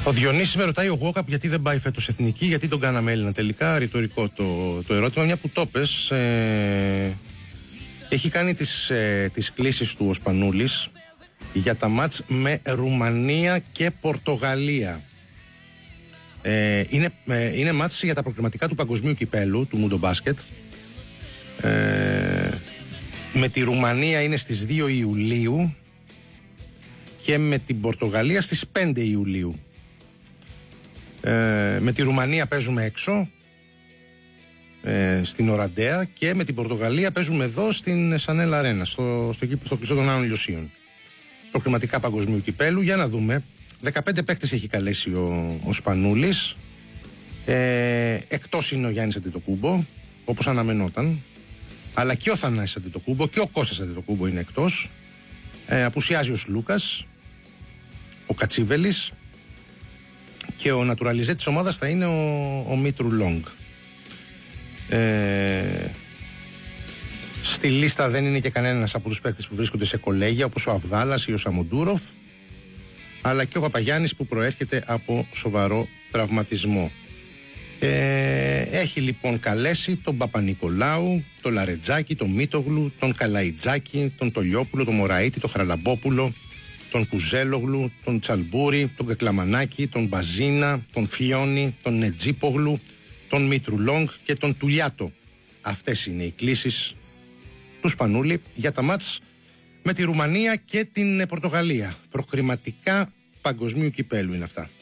Ο Διονύσης με ρωτάει ο Walkup γιατί δεν πάει φέτος εθνική, γιατί τον κάναμε Έλληνα τελικά. Ρητορικό το ερώτημα, μια που το πες. Έχει κάνει τις κλήσεις του ο Σπανούλης για τα μάτς με Ρουμανία και Πορτογαλία. Είναι μάτς για τα προκριματικά του παγκοσμίου κυπέλου του Mundo Basket. Με τη Ρουμανία είναι στις 2 Ιουλίου και με την Πορτογαλία στις 5 Ιουλίου. Με τη Ρουμανία παίζουμε έξω στην Οραντέα και με την Πορτογαλία παίζουμε εδώ στην Σανέλ Αρένα, στο κλειστό των Άνω Λιωσίων. Προκριματικά παγκοσμίου κυπέλου. Για να δούμε. 15 παίκτες έχει καλέσει ο Σπανούλης. Εκτός είναι ο Γιάννης Αντετοκούμπο, όπως αναμενόταν. Αλλά και ο Θανάσης Αντετοκούμπο και ο Κώστας Αντετοκούμπο είναι εκτός. Απουσιάζει ο Σλούκας, ο Κατσίβελης και ο νατουραλιζέ της ομάδας θα είναι ο Μήτρου Λόγκ. Στη λίστα δεν είναι και κανένας από τους παίκτες που βρίσκονται σε κολέγια, όπως ο Αβδάλας ή ο Σαμοντούροφ, αλλά και ο Παπαγιάννης που προέρχεται από σοβαρό τραυματισμό. Έχει λοιπόν καλέσει τον Παπα-Νικολάου, τον Λαρετζάκη, τον Μίτογλου, τον Καλαϊτζάκη, τον Τολιόπουλο, τον Μωραΐτη, τον Χαραλαμπόπουλο, τον Κουζέλογλου, τον Τσαλμπούρη, τον Κακλαμανάκη, τον Μπαζίνα, τον Φιόνι, τον Νετζίπογλου, τον Μήτρου-Λόγκ και τον Τουλιάτο. Αυτές είναι οι κλήσεις του Σπανούλη για τα μάτς με τη Ρουμανία και την Πορτογαλία. Προκριματικά παγκοσμίου κυπέλου είναι αυτά.